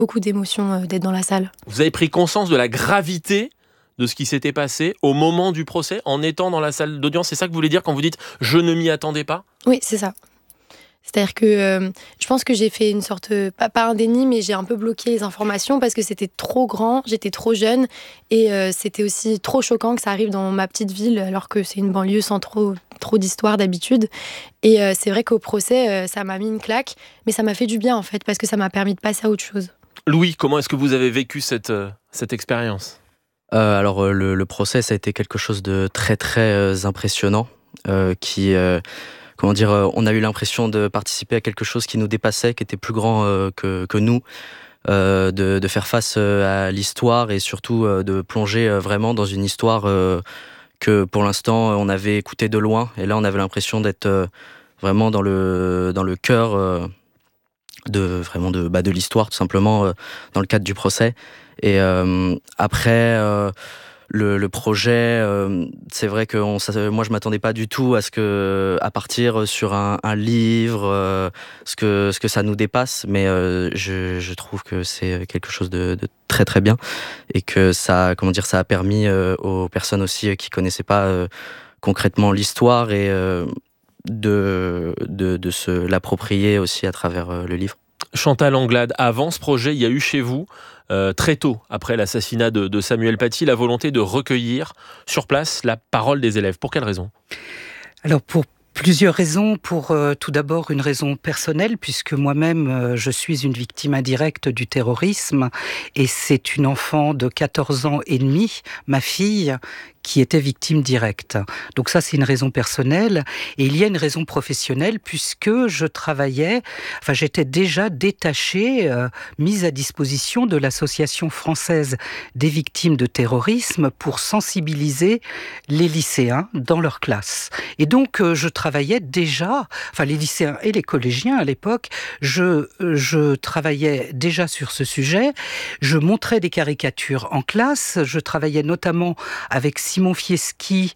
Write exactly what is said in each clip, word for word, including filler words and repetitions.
beaucoup d'émotions euh, d'être dans la salle. Vous avez pris conscience de la gravité de ce qui s'était passé au moment du procès, en étant dans la salle d'audience. C'est ça que vous voulez dire quand vous dites « je ne m'y attendais pas » ? Oui, c'est ça. C'est-à-dire que euh, je pense que j'ai fait une sorte, pas, pas un déni, mais j'ai un peu bloqué les informations parce que c'était trop grand, j'étais trop jeune et euh, c'était aussi trop choquant que ça arrive dans ma petite ville alors que c'est une banlieue sans trop, trop d'histoire d'habitude. Et euh, c'est vrai qu'au procès, euh, ça m'a mis une claque, mais ça m'a fait du bien en fait parce que ça m'a permis de passer à autre chose. Louis, comment est-ce que vous avez vécu cette, euh, cette expérience ? Euh, alors euh, le, le procès, ça a été quelque chose de très très euh, impressionnant, euh, qui, euh, comment dire, euh, on a eu l'impression de participer à quelque chose qui nous dépassait, qui était plus grand euh, que, que nous, euh, de, de faire face euh, à l'histoire et surtout euh, de plonger euh, vraiment dans une histoire euh, que pour l'instant on avait écoutée de loin, et là on avait l'impression d'être euh, vraiment dans le dans le cœur euh, de vraiment de bah, de l'histoire tout simplement euh, dans le cadre du procès. Et euh, après, euh, le, le projet, euh, c'est vrai que on, ça, moi je m'attendais pas du tout à ce que, à partir sur un, un livre, euh, ce que ce que ça nous dépasse, mais euh, je, je trouve que c'est quelque chose de, de très très bien et que ça, comment dire, ça a permis euh, aux personnes aussi qui connaissaient pas euh, concrètement l'histoire et euh, de, de de se l'approprier aussi à travers euh, le livre. Chantal Anglade, avant ce projet, il y a eu chez vous, euh, très tôt après l'assassinat de, de Samuel Paty, la volonté de recueillir sur place la parole des élèves. Pour quelle raison ? Alors pour plusieurs raisons. Pour euh, tout d'abord une raison personnelle, puisque moi-même euh, je suis une victime indirecte du terrorisme, et c'est une enfant de quatorze ans et demi, ma fille, qui était victime directe. Donc ça, c'est une raison personnelle. Et il y a une raison professionnelle, puisque je travaillais, enfin j'étais déjà détachée, euh, mise à disposition de l'Association française des victimes de terrorisme pour sensibiliser les lycéens dans leur classe. Et donc euh, je travaillais déjà, enfin les lycéens et les collégiens à l'époque, je, je travaillais déjà sur ce sujet. Je montrais des caricatures en classe. Je travaillais notamment avec Simon Fieschi,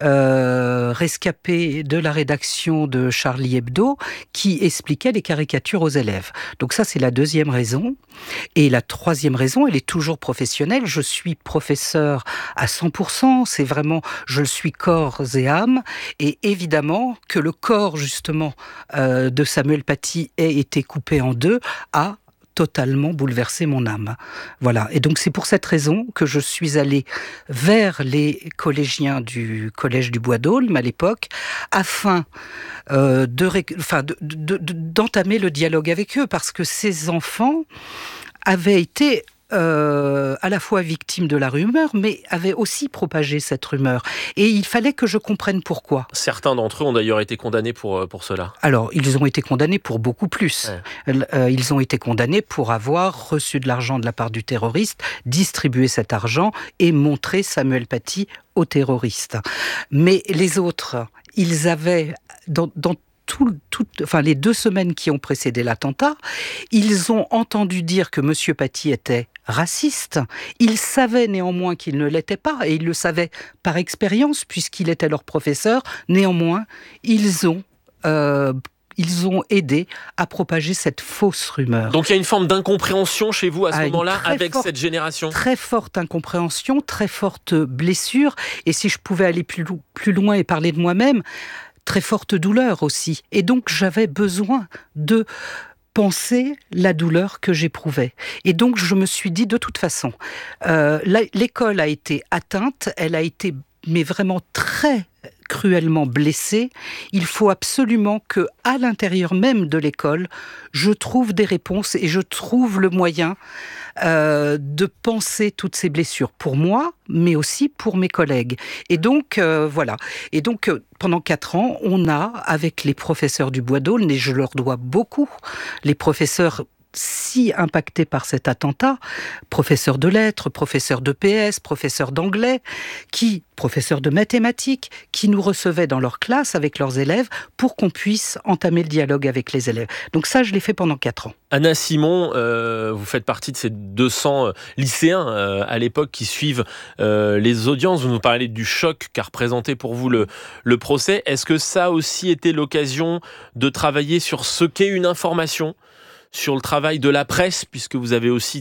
euh, rescapé de la rédaction de Charlie Hebdo, qui expliquait les caricatures aux élèves. Donc ça, c'est la deuxième raison. Et la troisième raison, elle est toujours professionnelle. Je suis professeur à cent pour cent. C'est vraiment, je le suis corps et âme. Et évidemment que le corps, justement, euh, de Samuel Paty ait été coupé en deux a totalement bouleversé mon âme. Voilà. Et donc, c'est pour cette raison que je suis allée vers les collégiens du Collège du Bois d'Aulne, à l'époque, afin euh, de, enfin, de, de, de, d'entamer le dialogue avec eux, parce que ces enfants avaient été Euh, à la fois victime de la rumeur, mais avait aussi propagé cette rumeur. Et il fallait que je comprenne pourquoi. Certains d'entre eux ont d'ailleurs été condamnés pour, pour cela. Alors, ils ont été condamnés pour beaucoup plus. Ouais. Euh, ils ont été condamnés pour avoir reçu de l'argent de la part du terroriste, distribué cet argent et montré Samuel Paty aux terroristes. Mais les autres, ils avaient, dans, dans Tout, tout, enfin, les deux semaines qui ont précédé l'attentat, ils ont entendu dire que M. Paty était raciste. Ils savaient néanmoins qu'il ne l'était pas, et ils le savaient par expérience, puisqu'il était leur professeur. Néanmoins, ils ont... Euh, ils ont aidé à propager cette fausse rumeur. Donc il y a une forme d'incompréhension chez vous à ce ah, moment-là avec forte, cette génération. Très forte incompréhension, très forte blessure. Et si je pouvais aller plus, lo- plus loin et parler de moi-même, très forte douleur aussi. Et donc, j'avais besoin de penser la douleur que j'éprouvais. Et donc, je me suis dit, de toute façon, euh, la, l'école a été atteinte, elle a été, mais vraiment très cruellement blessée. Il faut absolument que, à l'intérieur même de l'école, je trouve des réponses et je trouve le moyen euh, de penser toutes ces blessures pour moi, mais aussi pour mes collègues. Et donc, euh, voilà. Et donc, euh, pendant quatre ans, on a, avec les professeurs du Bois d'Aulne, et je leur dois beaucoup, les professeurs si impactés par cet attentat, professeurs de lettres, professeurs de P S, professeurs d'anglais, qui, professeurs de mathématiques, qui nous recevaient dans leur classe avec leurs élèves pour qu'on puisse entamer le dialogue avec les élèves. Donc ça, je l'ai fait pendant quatre ans. Anna Simon, euh, vous faites partie de ces deux cents lycéens euh, à l'époque qui suivent euh, les audiences. Vous nous parlez du choc qu'a représenté pour vous le, le procès. Est-ce que ça a aussi été l'occasion de travailler sur ce qu'est une information ? Sur le travail de la presse, puisque vous avez aussi